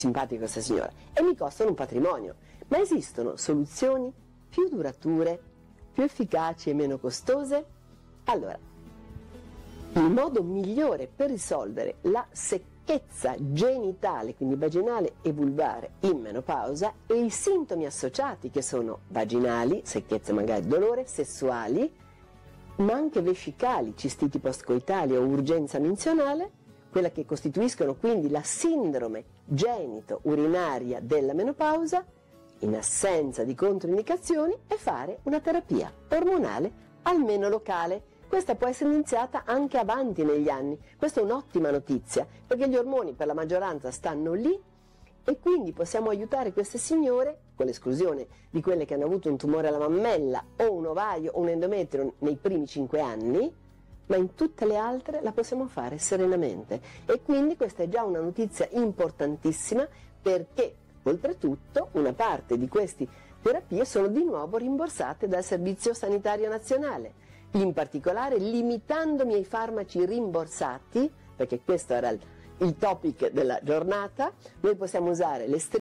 simpatica questa signora, e mi costano un patrimonio. Ma esistono soluzioni più durature, più efficaci e meno costose? Allora, il modo migliore per risolvere la secchezza genitale, quindi vaginale e vulvare in menopausa, e i sintomi associati che sono vaginali, secchezza magari dolore, sessuali, ma anche vescicali, cistiti postcoitali o urgenza menzionale, quella che costituiscono quindi la sindrome genito-urinaria della menopausa, in assenza di controindicazioni, è fare una terapia ormonale almeno locale. Questa può essere iniziata anche avanti negli anni. Questa è un'ottima notizia, perché gli ormoni per la maggioranza stanno lì e quindi possiamo aiutare queste signore, con l'esclusione di quelle che hanno avuto un tumore alla mammella o un ovario o un endometrio nei primi 5 anni, ma in tutte le altre la possiamo fare serenamente. E quindi questa è già una notizia importantissima, perché oltretutto una parte di queste terapie sono di nuovo rimborsate dal Servizio Sanitario Nazionale, in particolare limitandomi ai farmaci rimborsati, perché questo era il topic della giornata. Noi possiamo usare le